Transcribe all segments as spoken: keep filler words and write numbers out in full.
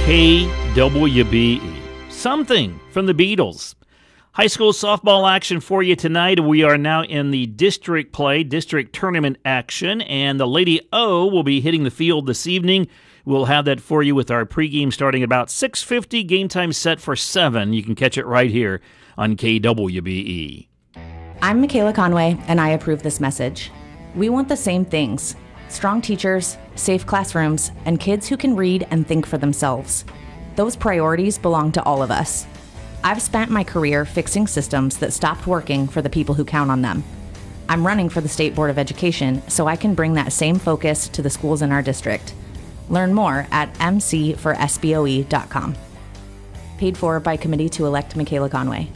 K W B E. Something from the Beatles. High school softball action for you tonight. We are now in the district play, district tournament action, and the Lady O will be hitting the field this evening. We'll have that for you with our pregame starting about six fifty, game time set for seven. You can catch it right here on K W B E. I'm Michaela Conway, and I approve this message. We want the same things: strong teachers, safe classrooms, and kids who can read and think for themselves. Those priorities belong to all of us. I've spent my career fixing systems that stopped working for the people who count on them. I'm running for the State Board of Education so I can bring that same focus to the schools in our district. Learn more at m c for s b o e dot com. Paid for by Committee to Elect Michaela Conway.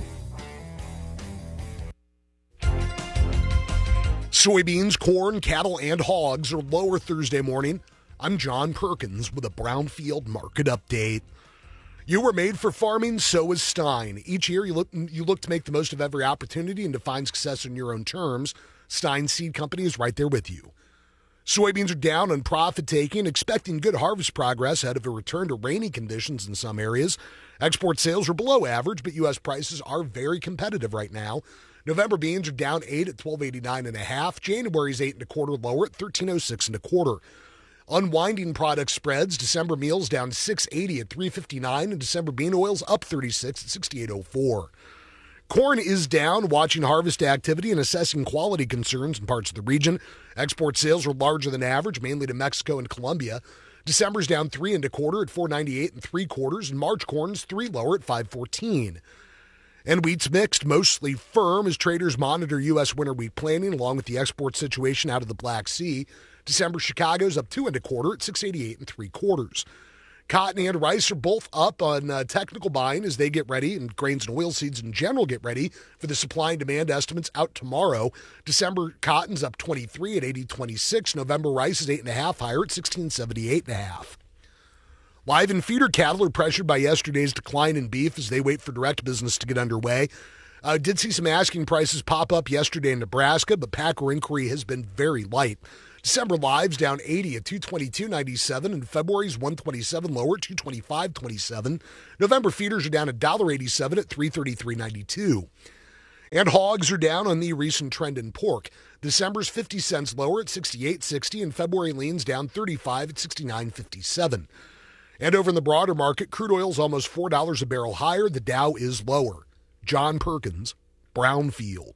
Soybeans, corn, cattle, and hogs are lower Thursday morning. I'm John Perkins with a Brownfield Market Update. You were made for farming, so is Stein. Each year you look, you look to make the most of every opportunity and to find success on your own terms. Stein Seed Company is right there with you. Soybeans are down on profit-taking, expecting good harvest progress ahead of a return to rainy conditions in some areas. Export sales are below average, but U S prices are very competitive right now. November beans are down eight at twelve eighty-nine and a half. January's eight and a quarter lower at thirteen oh six and a quarter. Unwinding product spreads: December meals down six eighty at three fifty-nine, and December bean oils up thirty-six at sixty-eight oh four. Corn is down, watching harvest activity and assessing quality concerns in parts of the region. Export sales are larger than average, mainly to Mexico and Colombia. December's down three and a quarter at four ninety-eight and three quarters, and March corn's three lower at five fourteen. And wheat's mixed, mostly firm, as traders monitor U S winter wheat planting along with the export situation out of the Black Sea. December Chicago's up two and a quarter at six eighty-eight and three quarters. Cotton and rice are both up on uh, technical buying as they get ready, and grains and oilseeds in general get ready for the supply and demand estimates out tomorrow. December cotton's up twenty-three at eighty twenty-six. November rice is eight and a half higher at sixteen seventy-eight and a half. Live and feeder cattle are pressured by yesterday's decline in beef as they wait for direct business to get underway. Uh, did see some asking prices pop up yesterday in Nebraska, but packer inquiry has been very light. December lives down eighty at two twenty-two ninety-seven, and February's one twenty-seven lower at two twenty-five twenty-seven. November feeders are down one dollar eighty-seven at three thirty-three ninety-two. And hogs are down on the recent trend in pork. December's fifty cents lower at sixty-eight sixty, and February leans down thirty-five at sixty-nine fifty-seven. And over in the broader market, crude oil's almost four dollars a barrel higher. The Dow is lower. John Perkins, Brownfield.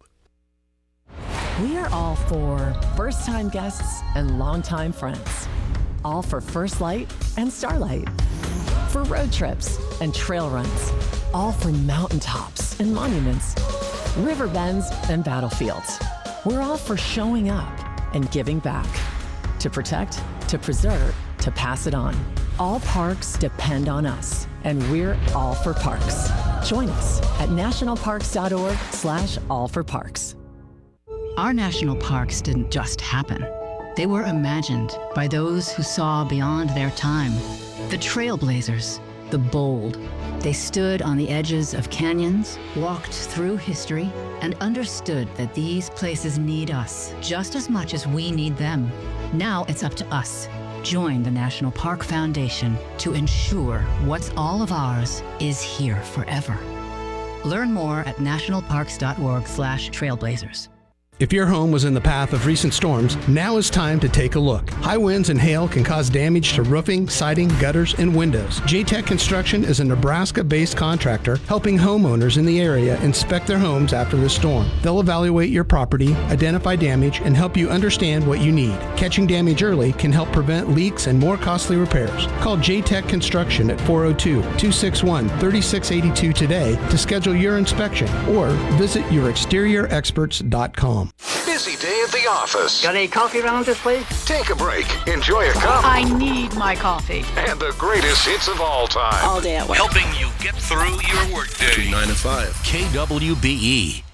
We are all for first-time guests and longtime friends. All for First Light and Starlight. For road trips and trail runs. All for mountaintops and monuments. River bends and battlefields. We're all for showing up and giving back. To protect, to preserve, to pass it on. All parks depend on us, and we're all for parks. Join us at nationalparks.org slash all for parks. Our national parks didn't just happen. They were imagined by those who saw beyond their time. The trailblazers, the bold. They stood on the edges of canyons, walked through history, and understood that these places need us just as much as we need them. Now it's up to us. Join the National Park Foundation to ensure what's all of ours is here forever. Learn more at nationalparks.org slash trailblazers. If your home was in the path of recent storms, now is time to take a look. High winds and hail can cause damage to roofing, siding, gutters, and windows. J-Tech Construction is a Nebraska-based contractor helping homeowners in the area inspect their homes after the storm. They'll evaluate your property, identify damage, and help you understand what you need. Catching damage early can help prevent leaks and more costly repairs. Call J-Tech Construction at four oh two, two six one, three six eight two today to schedule your inspection or visit your exterior experts dot com. Busy day at the office. Got any coffee around this place? Take a break. Enjoy a cup. I need my coffee. And the greatest hits of all time. All day at work. Helping you get through your workday. nine to five. K W B E.